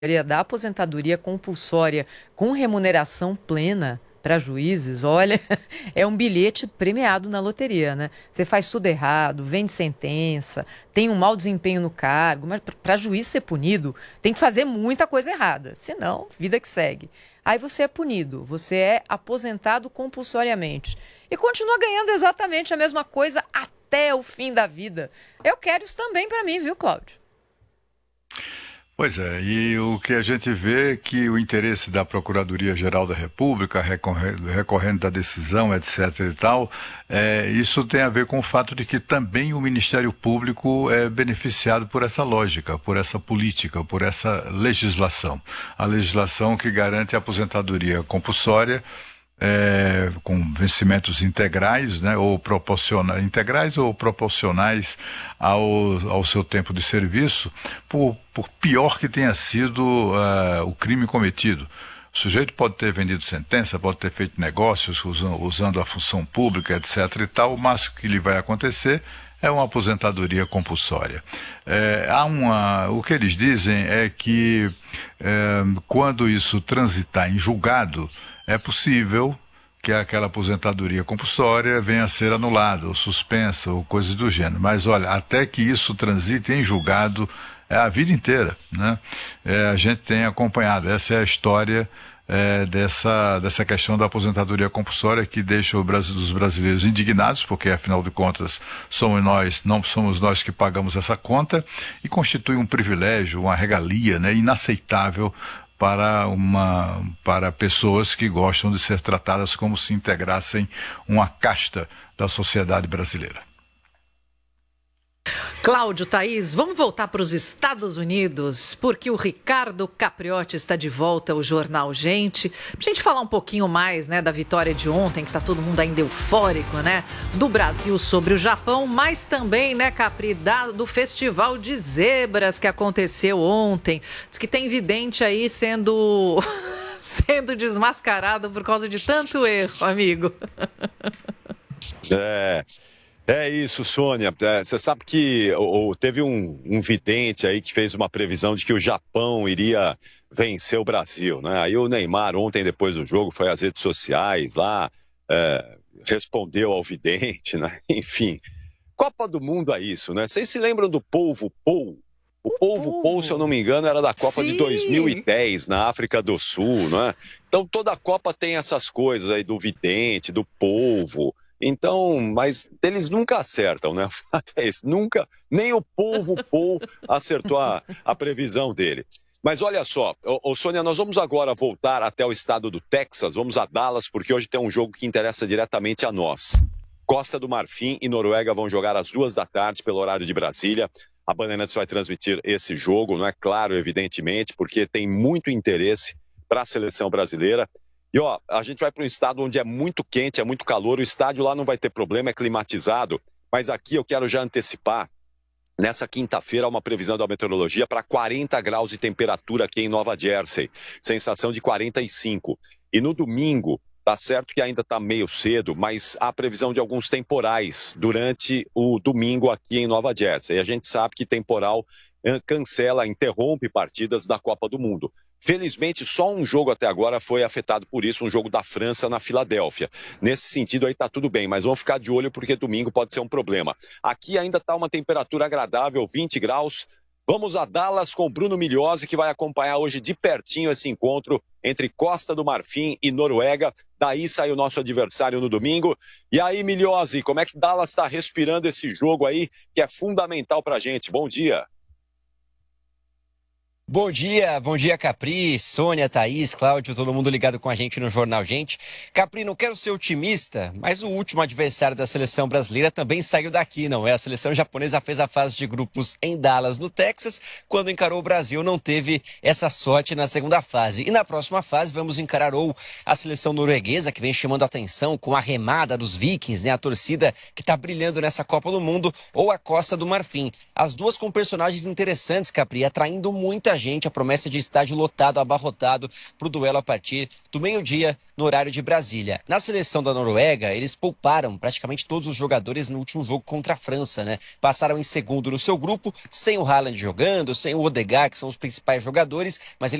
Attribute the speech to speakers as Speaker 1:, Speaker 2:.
Speaker 1: da aposentadoria compulsória com remuneração plena para juízes, olha, é um bilhete premiado na loteria, né? Você faz tudo errado, vende sentença, tem um mau desempenho no cargo, mas para juiz ser punido, tem que fazer muita coisa errada, senão, vida que segue. Aí você é punido, você é aposentado compulsoriamente e continua ganhando exatamente a mesma coisa até o fim da vida. Eu quero isso também para mim, viu, Cláudio?
Speaker 2: Pois é, e o que a gente vê é que o interesse da Procuradoria-Geral da República, recorrendo da decisão, etc. e tal, isso tem a ver com o fato de que também o Ministério Público é beneficiado por essa lógica, por essa política, por essa legislação. A legislação que garante a aposentadoria compulsória, com vencimentos integrais, né, ou integrais ou proporcionais ao seu tempo de serviço, por pior que tenha sido o crime cometido. O sujeito pode ter vendido sentença, pode ter feito negócios usando a função pública, etc. e tal, o máximo que lhe vai acontecer é uma aposentadoria compulsória. O que eles dizem é que quando isso transitar em julgado, é possível que aquela aposentadoria compulsória venha a ser anulada, ou suspensa, ou coisas do gênero. Mas, olha, até que isso transite em julgado, é a vida inteira, né? A gente tem acompanhado, essa é a história dessa questão da aposentadoria compulsória que deixa os brasileiros indignados, porque, afinal de contas, não somos nós que pagamos essa conta, e constitui um privilégio, uma regalia, né, inaceitável para pessoas que gostam de ser tratadas como se integrassem uma casta da sociedade brasileira.
Speaker 3: Cláudio, Thaís, vamos voltar para os Estados Unidos, porque o Ricardo Capriotti está de volta ao Jornal Gente. Para a gente falar um pouquinho mais, né, da vitória de ontem, que está todo mundo ainda eufórico, né, do Brasil sobre o Japão, mas também, né, Capri, do Festival de Zebras que aconteceu ontem. Diz que tem vidente aí sendo desmascarado por causa de tanto erro, amigo.
Speaker 4: É isso, Sônia. Você sabe que teve um vidente aí que fez uma previsão de que o Japão iria vencer o Brasil, né? Aí o Neymar, ontem, depois do jogo, foi às redes sociais lá, respondeu ao vidente, né? Enfim, Copa do Mundo é isso, né? Vocês se lembram do polvo Pou? O polvo Pou, se eu não me engano, era da Copa de 2010, na África do Sul, né? Então toda a Copa tem essas coisas aí do vidente, do polvo. Então, mas eles nunca acertam, né? O fato é esse, nunca, nem o polvo Pou acertou a previsão dele. Mas olha só, Sônia, nós vamos agora voltar até o estado do Texas, vamos a Dallas, porque hoje tem um jogo que interessa diretamente a nós. Costa do Marfim e Noruega vão jogar às 14h pelo horário de Brasília. A Bandeirantes vai transmitir esse jogo, não é claro, evidentemente, porque tem muito interesse para a seleção brasileira. E ó, a gente vai para um estado onde é muito quente, é muito calor, o estádio lá não vai ter problema, é climatizado, mas aqui eu quero já antecipar, nessa quinta-feira há uma previsão da meteorologia para 40 graus de temperatura aqui em Nova Jersey, sensação de 45. E no domingo, tá certo que ainda tá meio cedo, mas há previsão de alguns temporais durante o domingo aqui em Nova Jersey. E a gente sabe que temporal cancela, interrompe partidas da Copa do Mundo. Felizmente, só um jogo até agora foi afetado por isso, um jogo da França na Filadélfia. Nesse sentido aí tá tudo bem, mas vamos ficar de olho porque domingo pode ser um problema. Aqui ainda tá uma temperatura agradável, 20 graus. Vamos a Dallas com Bruno Migliozzi, que vai acompanhar hoje de pertinho esse encontro entre Costa do Marfim e Noruega. Daí sai o nosso adversário no domingo. E aí, Migliozzi, como é que Dallas está respirando esse jogo aí, que é fundamental pra gente? Bom dia.
Speaker 5: Bom dia Capri, Sônia, Thaís, Cláudio, todo mundo ligado com a gente no Jornal Gente. Capri, não quero ser otimista, mas o último adversário da seleção brasileira também saiu daqui, não é? A seleção japonesa fez a fase de grupos em Dallas, no Texas. Quando encarou o Brasil, não teve essa sorte na segunda fase. E na próxima fase vamos encarar ou a seleção norueguesa, que vem chamando a atenção com a remada dos Vikings, né? A torcida que está brilhando nessa Copa do Mundo, ou a Costa do Marfim. As duas com personagens interessantes, Capri, atraindo muita gente a promessa de estádio lotado, abarrotado para o duelo a partir do meio-dia no horário de Brasília. Na seleção da Noruega, eles pouparam praticamente todos os jogadores no último jogo contra a França, né? Passaram em segundo no seu grupo, sem o Haaland jogando, sem o Odegaard, que são os principais jogadores, mas